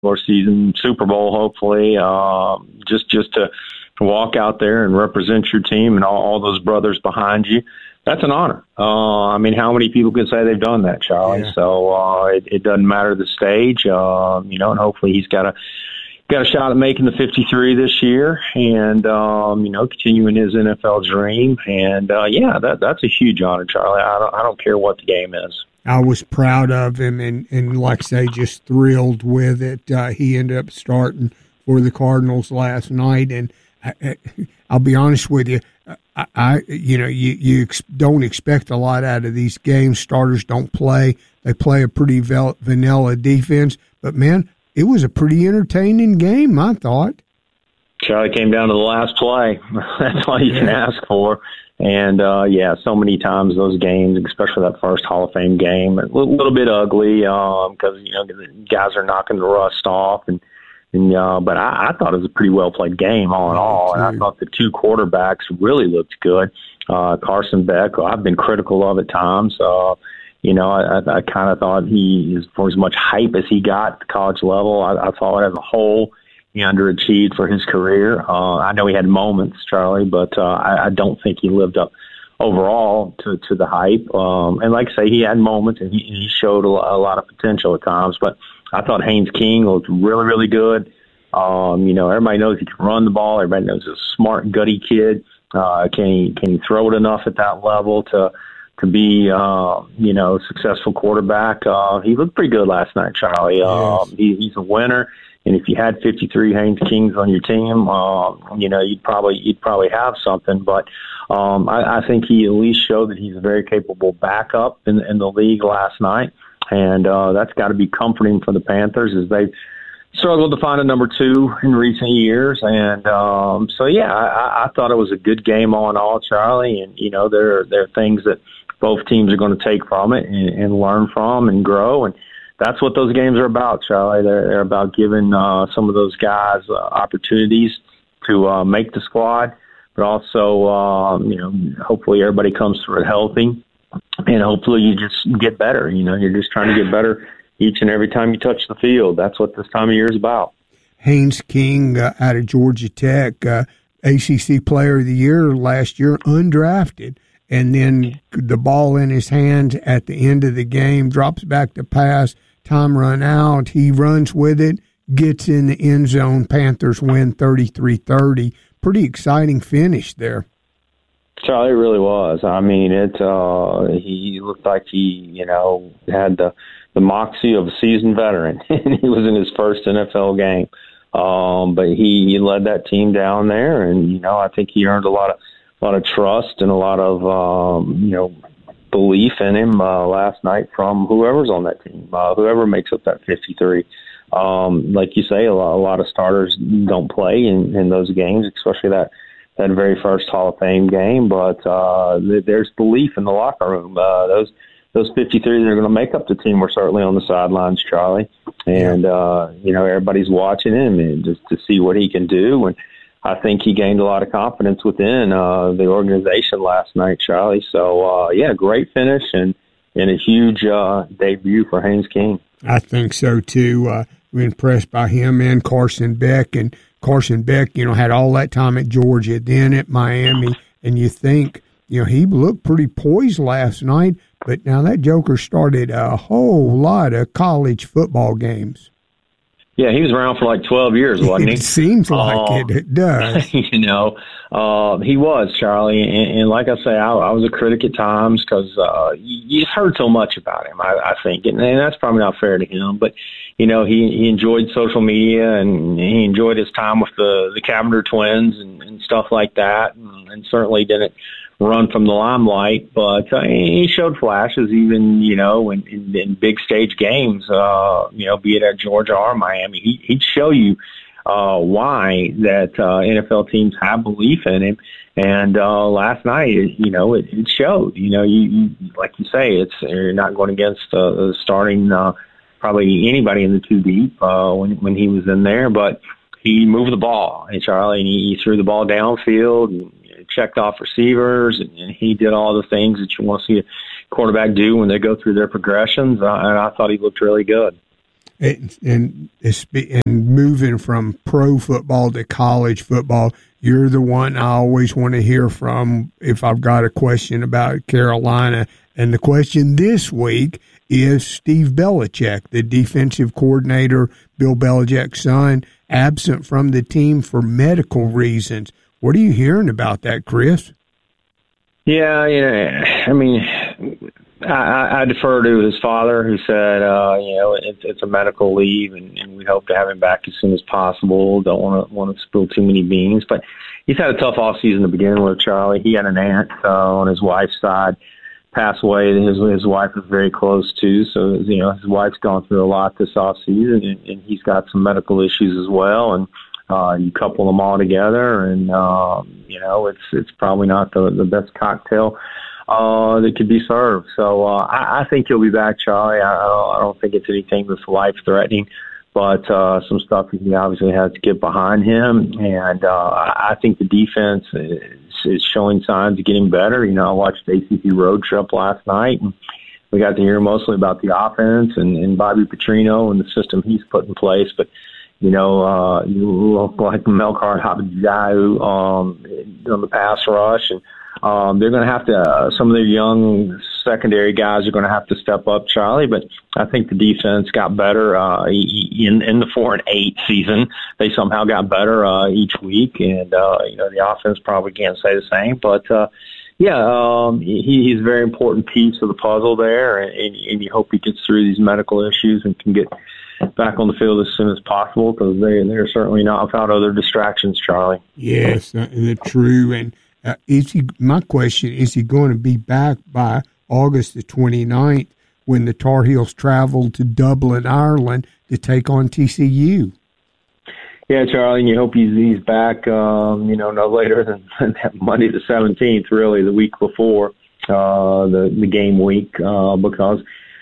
regular season, Super Bowl, hopefully, just to walk out there and represent your team and all those brothers behind you. That's an honor. I mean, how many people can say they've done that, Charlie? Yeah. So it doesn't matter the stage, and hopefully he's got a shot at making the 53 this year and, continuing his NFL dream. And, that's a huge honor, Charlie. I don't care what the game is. I was proud of him and like I say, just thrilled with it. He ended up starting for the Cardinals last night, and I'll be honest with you, you don't expect a lot out of these games. Starters don't play. They play a pretty vanilla defense. But, man, it was a pretty entertaining game, I thought. Charlie came down to the last play. That's all you can ask for. And, so many times those games, especially that first Hall of Fame game, a little bit ugly because, the guys are knocking the rust off. But I thought it was a pretty well-played game all in all. And I thought the two quarterbacks really looked good. Carson Beck, I've been critical of at times. I kind of thought for as much hype as he got at the college level, I thought as a whole he underachieved for his career. I know he had moments, Charlie, but I don't think he lived up overall to the hype. And like I say, he had moments, and he showed a lot of potential at times. But I thought Haynes King looked really, really good. Everybody knows he can run the ball. Everybody knows he's a smart, gutty kid. Can he throw it enough at that level to be, a successful quarterback? He looked pretty good last night, Charlie. Yes. He's a winner. And if you had 53 Haynes Kings on your team, you'd probably have something. But I think he at least showed that he's a very capable backup in the league last night. And that's got to be comforting for the Panthers as they've struggled to find a number two in recent years. And I thought it was a good game all in all, Charlie. And, there are things that both teams are going to take from it and learn from and grow. And that's what those games are about, Charlie. They're about giving some of those guys opportunities to make the squad, but also, hopefully everybody comes through it healthy. And hopefully you just get better. You're just trying to get better each and every time you touch the field. That's what this time of year is about. Haynes King out of Georgia Tech, ACC Player of the Year last year, undrafted. And then the ball in his hands at the end of the game, drops back to pass, time run out. He runs with it, gets in the end zone. Panthers win 33-30. Pretty exciting finish there. Charlie, it really was. I mean, he looked like he, had the moxie of a seasoned veteran. And he was in his first NFL game. But he led that team down there, and, I think he earned a lot of trust and a lot of, belief in him last night from whoever's on that team, whoever makes up that 53. Like you say, a lot of starters don't play in those games, especially that very first Hall of Fame game, but there's belief in the locker room. Those 53 that are going to make up the team were certainly on the sidelines, Charlie. And, everybody's watching him and just to see what he can do. And I think he gained a lot of confidence within the organization last night, Charlie. So, great finish and a huge debut for Haynes King. I think so, too. We're impressed by him and Carson Beck. And Carson Beck, had all that time at Georgia, then at Miami. And you think, he looked pretty poised last night. But now that joker started a whole lot of college football games. Yeah, he was around for like 12 years, wasn't he? It seems like it does. He was, Charlie. And like I say, I was a critic at times because you just heard so much about him, I think. And that's probably not fair to him. But, he enjoyed social media and he enjoyed his time with the Cavender twins and stuff like that. And certainly didn't run from the limelight, but he showed flashes even, in big stage games, be it at Georgia or Miami. He'd show you why that NFL teams have belief in him. And last night, it showed. You like you say, you're not going against starting probably anybody in the two deep when he was in there, but he moved the ball, Charlie, and he threw the ball downfield and checked off receivers, and he did all the things that you want to see a quarterback do when they go through their progressions, and I thought he looked really good. and moving from pro football to college football, you're the one I always want to hear from if I've got a question about Carolina. And the question this week is Steve Belichick, the defensive coordinator, Bill Belichick's son, absent from the team for medical reasons. What are you hearing about that, Chris? Yeah, I mean, I defer to his father, who said, it's a medical leave, and we hope to have him back as soon as possible. Don't want to spill too many beans, but he's had a tough off season to begin with. Charlie, he had an aunt on his wife's side pass away that his wife was very close to. So his wife's gone through a lot this off season, and he's got some medical issues as well, and. You couple them all together, and it's probably not the best cocktail that could be served. So I think he'll be back, Charlie. I don't think it's anything that's life threatening, but some stuff he obviously has to get behind him. And I think the defense is showing signs of getting better. I watched the ACC road trip last night, and we got to hear mostly about the offense and Bobby Petrino and the system he's put in place, but. You look like Melchior Habajau on the pass rush, and they're going to have to. Some of their young secondary guys are going to have to step up, Charlie. But I think the defense got better in the 4-8 season. They somehow got better each week, and the offense probably can't say the same. But he's a very important piece of the puzzle there, and you hope he gets through these medical issues and can get back on the field as soon as possible, because they're certainly not without other distractions, Charlie. Yes, true. And my question, is he going to be back by August the 29th when the Tar Heels travel to Dublin, Ireland to take on TCU? Yeah, Charlie, and you hope he's back, no later than Monday the 17th, really, the week before the game week, because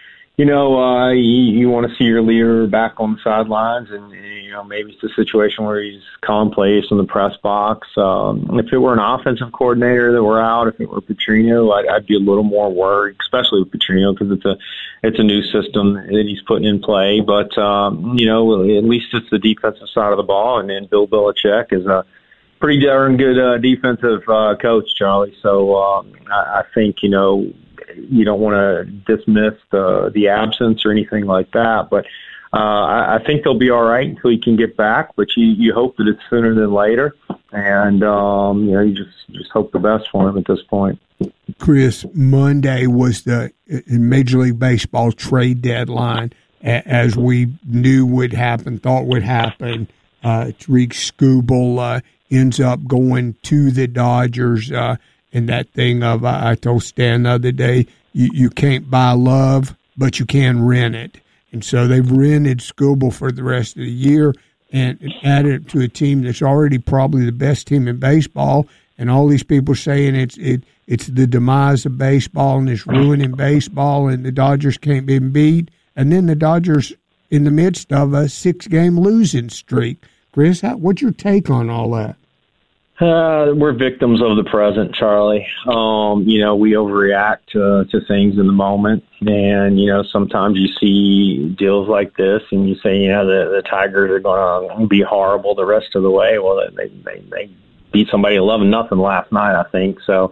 you want to see your leader back on the sidelines, and maybe it's a situation where he's commonplace in the press box. If it were an offensive coordinator that were out, if it were Petrino, I'd be a little more worried, especially with Petrino, because it's a new system that he's putting in play. But at least it's the defensive side of the ball, and then Bill Belichick is a pretty darn good defensive coach, Charlie. So I think you don't want to dismiss the absence or anything like that, but I think they'll be all right until he can get back. But you hope that it's sooner than later, and you just hope the best for him at this point. Chris, Monday was the Major League Baseball trade deadline, as we knew would happen, thought would happen. Tarik Skubal ends up going to the Dodgers. And that thing of, I told Stan the other day, you can't buy love, but you can rent it. And so they've rented Skubal for the rest of the year and added it to a team that's already probably the best team in baseball. And all these people saying it's the demise of baseball and it's ruining baseball and the Dodgers can't be beat. And then the Dodgers in the midst of a 6-game losing streak. Chris, what's your take on all that? We're victims of the present, Charlie. We overreact to things in the moment. And, sometimes you see deals like this and you say, the Tigers are going to be horrible the rest of the way. Well, they beat somebody 11-0 last night, I think. So,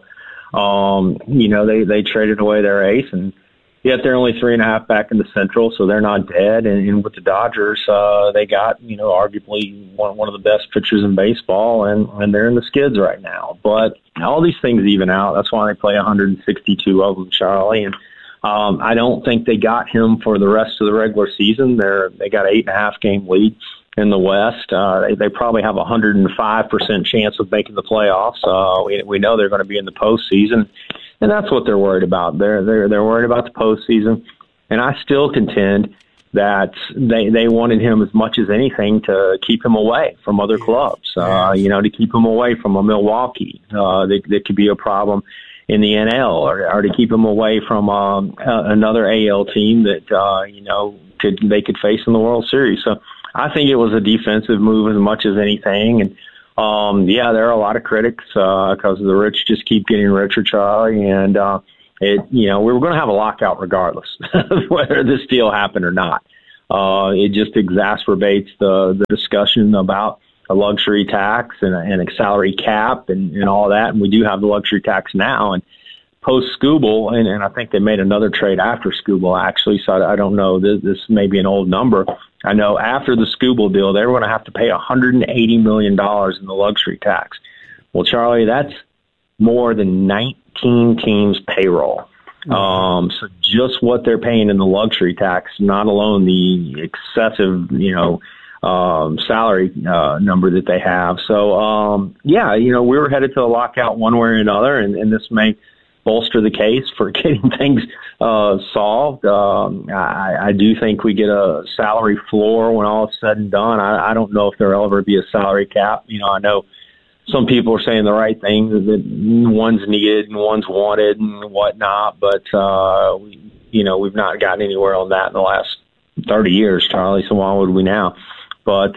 they traded away their ace, and yet they're only 3.5 back in the Central, so they're not dead. And with the Dodgers, they got, arguably one of the best pitchers in baseball, and they're in the skids right now. But all these things even out. That's why they play 162 of them, Charlie. And I don't think they got him for the rest of the regular season. They got an 8.5 game lead in the West. They probably have a 105% chance of making the playoffs. We know they're going to be in the postseason. And that's what they're worried about. They're worried about the postseason, and I still contend that they wanted him as much as anything to keep him away from other clubs. To keep him away from a Milwaukee that could be a problem in the NL, or to keep him away from another AL team that they could face in the World Series. So I think it was a defensive move as much as anything, and. There are a lot of critics because the rich just keep getting richer, Charlie, and we were going to have a lockout regardless of whether this deal happened or not. it just exacerbates the discussion about a luxury tax and a salary cap and all that. And we do have the luxury tax now. And post Skubal, and I think they made another trade after Skubal, actually, so I don't know. This may be an old number. I know after the Skubal deal, they were going to have to pay $180 million in the luxury tax. Well, Charlie, that's more than 19 teams' payroll. So just what they're paying in the luxury tax, not alone the excessive, salary number that they have. So, we were headed to a lockout one way or another, and this may bolster the case for getting things solved. I do think we get a salary floor when all is said and done. I don't know if there'll ever be a salary cap. I know some people are saying the right things, that one's needed and one's wanted and whatnot, but we've not gotten anywhere on that in the last 30 years, Charlie, so why would we now? But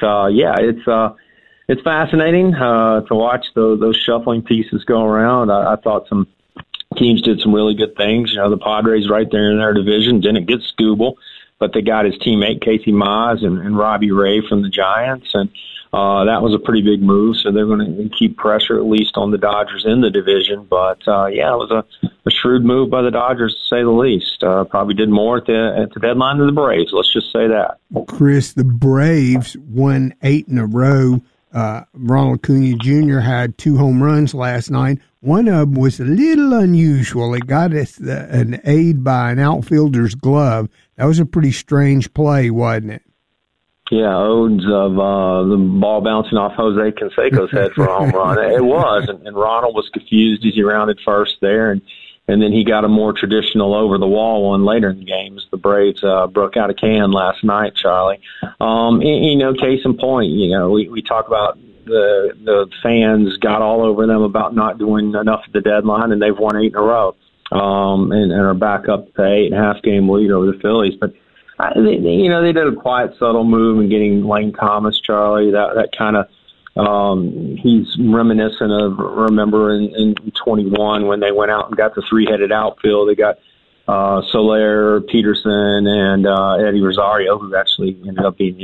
it's fascinating to watch those shuffling pieces go around. I thought some teams did some really good things. The Padres right there in their division didn't get Skubal, but they got his teammate Casey Mize and Robbie Ray from the Giants, and that was a pretty big move. So they're going to keep pressure at least on the Dodgers in the division. But it was a shrewd move by the Dodgers to say the least. Probably did more at the deadline than the Braves. Let's just say that. Chris, the Braves won 8 in a row. Ronald Acuna Jr. had 2 home runs last night. One of them was a little unusual. It got us an aid by an outfielder's glove. That was a pretty strange play, wasn't it? Yeah, odes of the ball bouncing off Jose Canseco's head for a home run. It was, and Ronald was confused as he rounded first there, and then he got a more traditional over-the-wall one later in the game as the Braves broke out a can last night, Charlie. Case in point, we talk about the fans got all over them about not doing enough at the deadline, and they've won 8 in a row and are back up to 8.5 game lead over the Phillies. But they did a quiet, subtle move in getting Lane Thomas, Charlie. That kind of he's reminiscent of, remember in 21 when they went out and got the 3-headed outfield. They got Soler, Peterson, and Eddie Rosario, who actually ended up being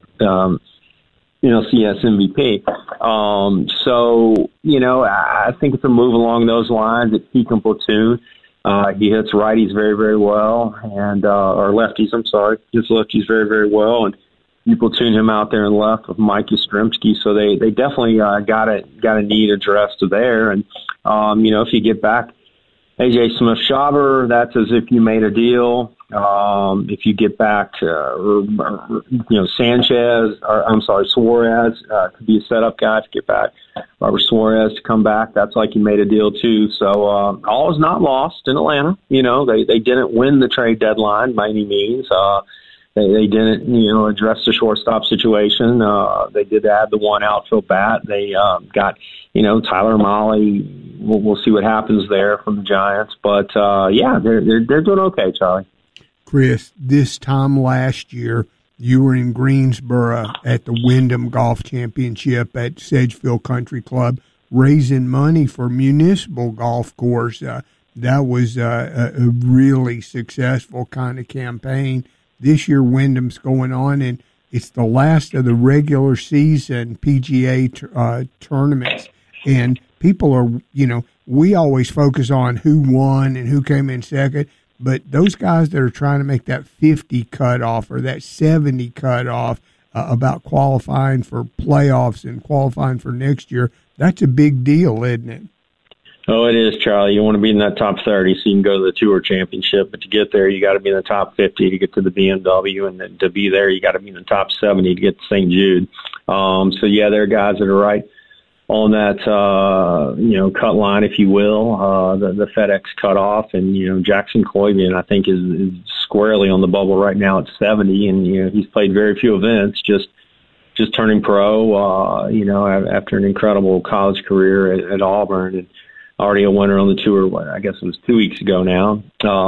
CS MVP. I think it's a move along those lines. It's he can platoon. He hits righties very, very well, and or lefties. I'm sorry, hits lefties very, very well, and you platoon him out there in left with Mike Yastrzemski. So they definitely got a need addressed there. And if you get back AJ Smith-Shawver, that's as if you made a deal. If you get back Suarez could be a setup guy to get back. Robert Suarez to come back, that's like you made a deal too. So all is not lost in Atlanta. They didn't win the trade deadline by any means. They didn't address the shortstop situation. They did add the one outfield bat. They got Tyler Mahle. We'll see what happens there from the Giants. But they're doing okay, Charlie. Chris, this time last year, you were in Greensboro at the Wyndham Golf Championship at Sedgefield Country Club, raising money for municipal golf course. That was a really successful kind of campaign. This year, Wyndham's going on, and it's the last of the regular season PGA tournaments. And people are, we always focus on who won and who came in second. But those guys that are trying to make that 50 cutoff or that 70 cutoff about qualifying for playoffs and qualifying for next year, that's a big deal, isn't it? Oh, it is, Charlie. You want to be in that top 30 so you can go to the Tour Championship. But to get there, you got to be in the top 50 to get to the BMW. And then to be there, you got to be in the top 70 to get to St. Jude. There are guys that are right on that, cut line, if you will, the FedEx cutoff. And, Jackson Coyvian, I think, is squarely on the bubble right now at 70. And, he's played very few events, just turning pro, after an incredible college career at Auburn. And already a winner on the tour, I guess it was 2 weeks ago now.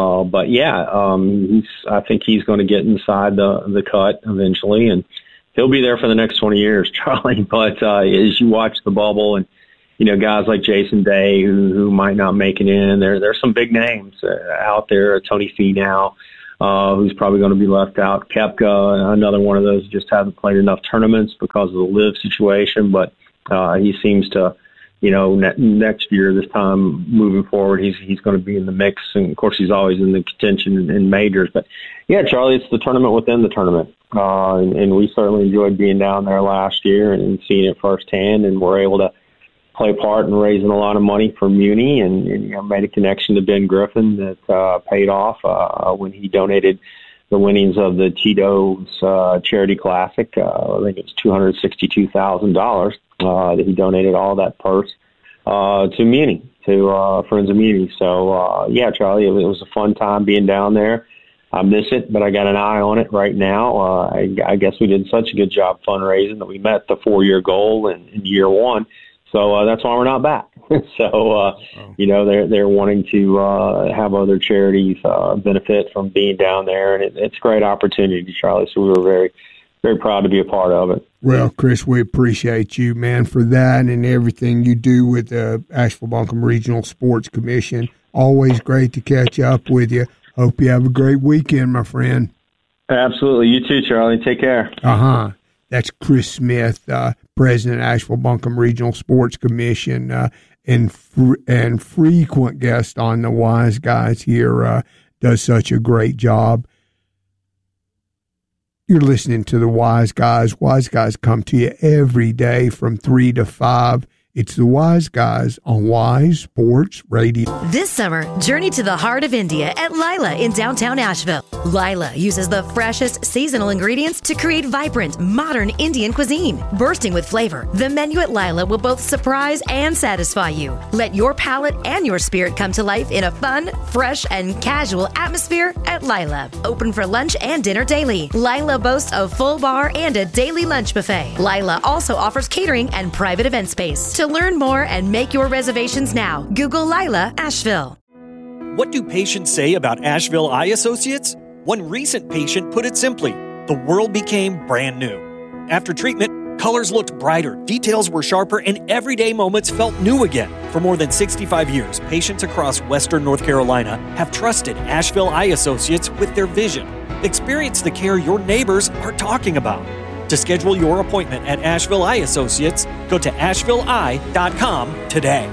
I think he's going to get inside the cut eventually. And he'll be there for the next 20 years, Charlie. But as you watch the bubble and, guys like Jason Day who might not make it in, there's some big names out there, Tony Finau, who's probably going to be left out. Koepka, another one of those, just hasn't played enough tournaments because of the live situation, but he seems to, next year, this time moving forward, he's going to be in the mix. And, of course, he's always in the contention in majors. But, yeah, Charlie, it's the tournament within the tournament. And we certainly enjoyed being down there last year and seeing it firsthand, and we're able to play a part in raising a lot of money for Muni and made a connection to Ben Griffin that paid off when he donated the winnings of the Tito's Charity Classic. I think it's $262,000 that he donated all that purse to Muni, to Friends of Muni. So, yeah, Charlie, it was a fun time being down there. I miss it, but I got an eye on it right now. I guess we did such a good job fundraising that we met the 4-year goal in year one. So that's why we're not back. So, they're wanting to have other charities benefit from being down there, and it's a great opportunity, Charlie. So we were very, very proud to be a part of it. Well, Chris, we appreciate you, man, for that and everything you do with the Asheville-Buncombe Regional Sports Commission. Always great to catch up with you. Hope you have a great weekend, my friend. Absolutely. You too, Charlie. Take care. That's Chris Smith, President, Asheville-Buncombe Regional Sports Commission, and frequent guest on the Wise Guys here. Does such a great job. You're listening to the Wise Guys. Wise Guys come to you every day from 3 to 5. It's the Wise Guys on Wise Sports Radio. This summer, journey to the heart of India at Lila in downtown Asheville. Lila uses the freshest seasonal ingredients to create vibrant, modern Indian cuisine. Bursting with flavor, the menu at Lila will both surprise and satisfy you. Let your palate and your spirit come to life in a fun, fresh, and casual atmosphere at Lila. Open for lunch and dinner daily. Lila boasts a full bar and a daily lunch buffet. Lila also offers catering and private event space. To learn more and make your reservations now, Google Lila Asheville. What do patients say about Asheville Eye Associates? One recent patient put it simply, the world became brand new. After treatment, colors looked brighter, details were sharper, and everyday moments felt new again. For more than 65 years, patients across Western North Carolina have trusted Asheville Eye Associates with their vision. Experience the care your neighbors are talking about. To schedule your appointment at Asheville Eye Associates, go to ashevilleeye.com today.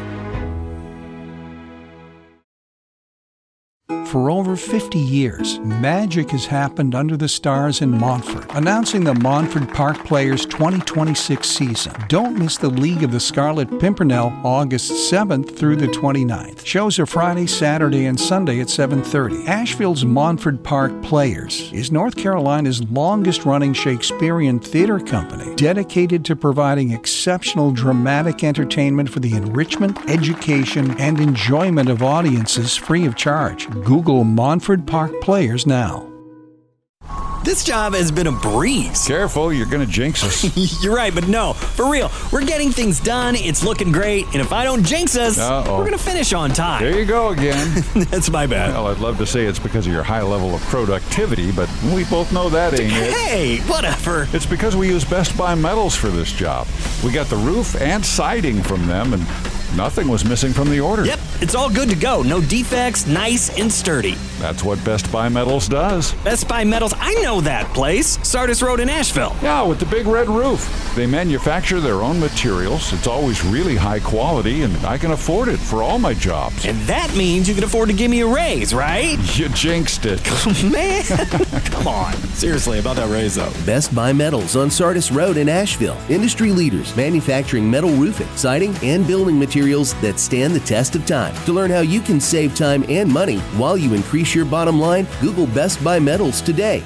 For over 50 years, magic has happened under the stars in Montford, announcing the Montford Park Players 2026 season. Don't miss the League of the Scarlet Pimpernel August 7th through the 29th. Shows are Friday, Saturday, and Sunday at 7:30. Asheville's Montford Park Players is North Carolina's longest-running Shakespearean theater company, dedicated to providing exceptional dramatic entertainment for the enrichment, education, and enjoyment of audiences free of charge. Google Montford Park Players now. This job has been a breeze. Careful, you're going to jinx us. You're right, but no, for real. We're getting things done, it's looking great, and if I don't jinx us, we're going to finish on time. There you go again. That's my bad. Well, I'd love to say it's because of your high level of productivity, but we both know that ain't it. Hey, whatever. It's because we use Best Buy Metals for this job. We got the roof and siding from them, and nothing was missing from the order. Yep, it's all good to go. No defects, nice and sturdy. That's what Best Buy Metals does. Best Buy Metals, I know that place. Sardis Road in Asheville. Yeah, with the big red roof. They manufacture their own materials. It's always really high quality, and I can afford it for all my jobs. And that means you can afford to give me a raise, right? You jinxed it. Man, come on. Seriously, about that raise, though. Best Buy Metals on Sardis Road in Asheville. Industry leaders manufacturing metal roofing, siding, and building materials that stand the test of time. To learn how you can save time and money while you increase your bottom line, Google Best Buy Metals today.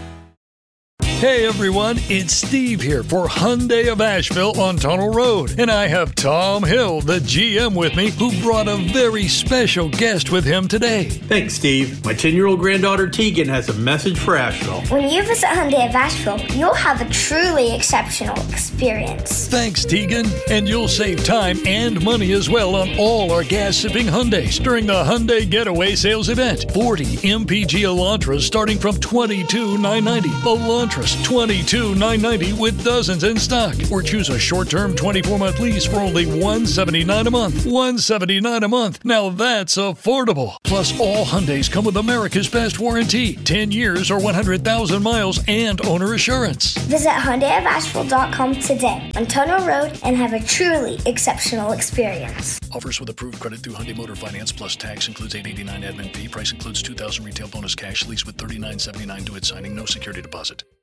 Hey everyone, it's Steve here for Hyundai of Asheville on Tunnel Road. And I have Tom Hill, the GM, with me, who brought a very special guest with him today. Thanks, Steve. My 10-year-old granddaughter Tegan has a message for Asheville. When you visit Hyundai of Asheville, you'll have a truly exceptional experience. Thanks, Tegan. And you'll save time and money as well on all our gas-sipping Hyundais during the Hyundai Getaway Sales Event. 40 MPG Elantras starting from $22,990. Elantra just $22,990 with dozens in stock. Or choose a short-term 24-month lease for only $179 a month. $179 a month. Now that's affordable. Plus, all Hyundais come with America's best warranty. 10 years or 100,000 miles and owner assurance. Visit HyundaiofAsheville.com today on Tunnel Road and have a truly exceptional experience. Offers with approved credit through Hyundai Motor Finance plus tax includes $889 admin fee. Price includes $2,000 retail bonus cash lease with $39.79 due at signing. No security deposit.